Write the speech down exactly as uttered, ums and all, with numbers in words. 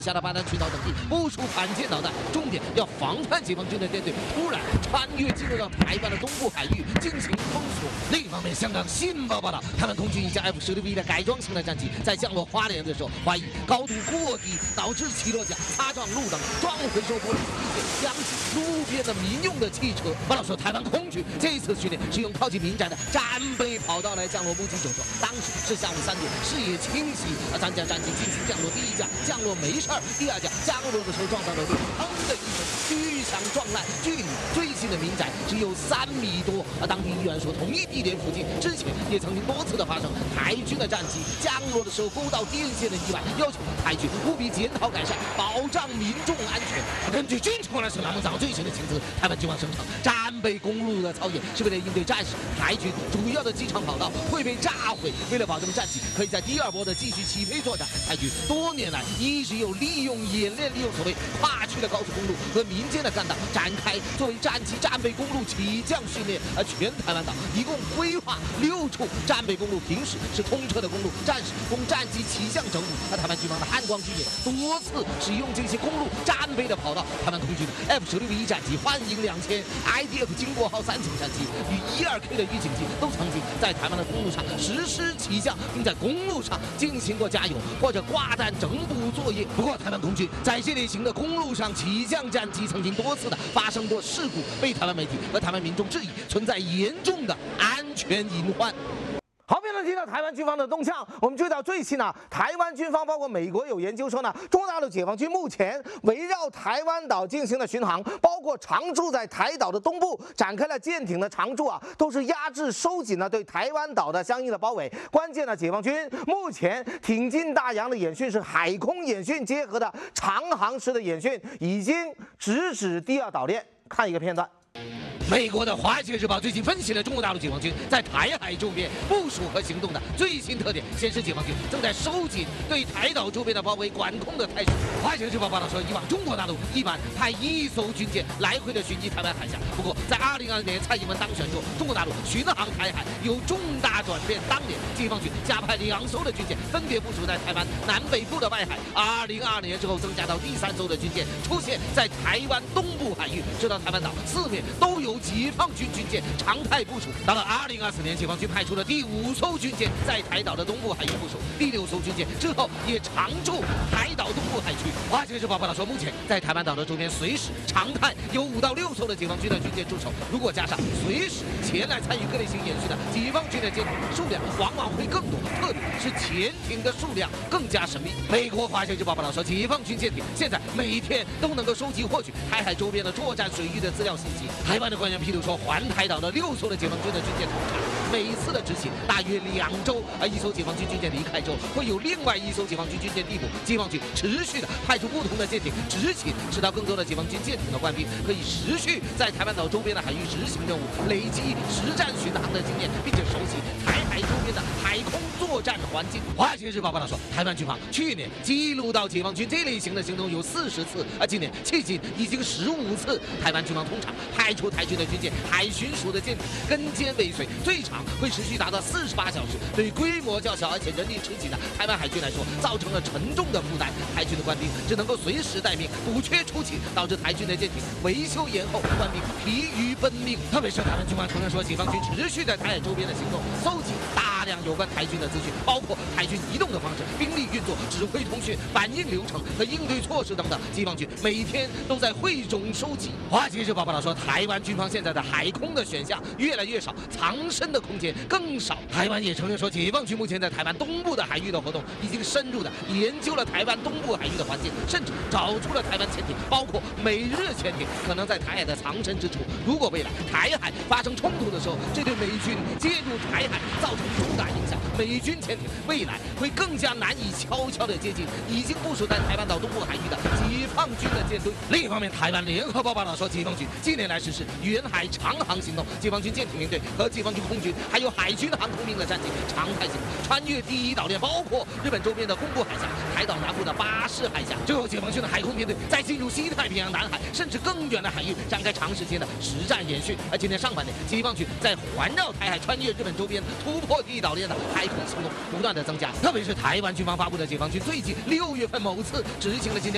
下了巴南群岛等地部署反舰导弹，重点要防范解放军的舰队突然穿越进入到台湾的东部海域进行封锁。另一方面，香港新报报道，台湾空军一架 F 十六 V 的改装型的战机在降落花莲的时候，怀疑高度过低，导致起落架擦撞路灯，撞回收玻璃机械，扬起路边的民用的汽车。报道说，台湾空军这次训练是用靠近民宅的战备跑道来降落。目击者说，当时是下午三点，视野清晰，三架战机进行降落，第一架降落没事。第二架降落的时候撞上了路，砰的一声，巨响撞烂，距离最近的民宅只有三米多。啊，当地议员说，同一地点附近之前也曾经多次的发生台军的战机降落的时候勾到电线的意外，要求台军务必检讨改善，保障民众安全。根据军情来说，栏目早最新的情资，台湾军方声称，战备公路的操演是为了应对战时台军主要的机场跑道会被炸毁，为了保证战机可以在第二波的继续起飞作战，台军多年来一直有利用演练，利用所谓跨区的高速公路和民间的干道展开作为战机战备公路起降训练。而全台湾岛一共规划六处战备公路，平时是通车的公路，战时供战机起降整补。而台湾军方的汉光军也多次使用这些公路战备的跑道。台湾空军的 F 十六 V 战机幻影两千、I D F 经国号三型战机与 一二 K 的预警机都曾经在台湾的公路上实施起降，并在公路上进行过加油或者挂弹整补作业。不过，台湾空军在这类型的公路上起降战机曾经多次的发生过事故，被台湾媒体和台湾民众质疑存在严重的安全隐患。好，别人提到台湾军方的动向，我们追到最新呢，台湾军方包括美国有研究说呢，中国大陆解放军目前围绕台湾岛进行的巡航，包括常驻在台岛的东部展开了舰艇的常驻啊，都是压制收紧了对台湾岛的相应的包围。关键呢，解放军目前挺进大洋的演训是海空演训结合的长航式的演训，已经直指第二岛链。看一个片段。美国的《华尔街日报》最近分析了中国大陆解放军在台海周边部署和行动的最新特点，显示解放军正在收紧对台岛周边的包围管控的态势。《华尔街日报》报道说，以往中国大陆一般派一艘军舰来回的巡击台湾海峡，不过在二零二零年蔡英文当选之后，中国大陆巡航台海有重大转变。当年解放军加派两艘的军舰分别部署在台湾南北部的外海，二零二二年之后增加到第三艘的军舰出现在台湾东部海域，直到台湾岛四面都有解放军军舰常态部署。到了二零二四年，解放军派出了第五艘军舰在台岛的东部海域部署，第六艘军舰之后也常驻台岛东部海区。华尔街日报报道说，目前在台湾岛的周边随时常态有五到六艘的解放军的军舰驻守，如果加上随时前来参与各类型演训的解放军的舰艇数量，往往会更多，特别是潜艇的数量更加神秘。美国华尔街日报报道说，解放军舰艇现在每天都能够收集获取台海周边的作战水域的资料信息。台湾的官员披露说，环台岛的六艘的解放军的军舰通常每次的执勤大约两周，而一艘解放军军舰离开之后，会有另外一艘解放军军舰递补。解放军持续的派出不同的舰艇执勤，使到更多的解放军舰艇的官兵可以持续在台湾岛周边的海域执行任务，累积实战巡航的经验，并且熟悉台海周边的海空作战环境。华尔街日报报道说，台湾军方去年记录到解放军这类型的行动有四十次，而今年迄今已经十五次。台湾军方通常派出台军的军舰、海巡署的舰艇跟监尾随，最长会持续达到四十八小时。对于规模较小而且人力吃紧的台湾海军来说，造成了沉重的负担。台军的官兵只能够随时待命，补缺出勤，导致台军的舰艇维修延后，官兵疲于奔命。特别是台湾军方承认说，解放军持续在台海周边的行动，搜集大量有关台军的资讯，包括台军移动的方式、兵力运作、指挥通讯、反应流程和应对措施等等。解放军每天都在汇总收集。华尔街日报报道说，台湾军方现在的海空的选项越来越少，藏身的空间更少。台湾也承认说，解放军目前在台湾东部的海域的活动已经深入的研究了台湾东部海域的环境，甚至找出了台湾潜艇，包括美日潜艇可能在台海的藏身之处。如果未来台海发生冲突的时候，这对美军介入台海造成重大影响，美军潜艇未来会更加难以悄悄的接近已经部署在台湾岛东部海域的解放军的舰队。另一方面，台湾联合报报道说，解放军近年来实施远海长航行动，解放军舰艇联队和解放军空军还有海军航空兵的战机常态性穿越第一岛链，包括日本周边的宫古海峡、台岛南部的巴士海峡。最后，解放军的海空编队在进入西太平洋、南海甚至更远的海域展开长时间的实战演训。而今年上半年，解放军在环绕台海、穿越日本周边、突破第一岛链的海空行动不断的增加，特别是台湾军方发布的解放军最近六月份某次执行了今天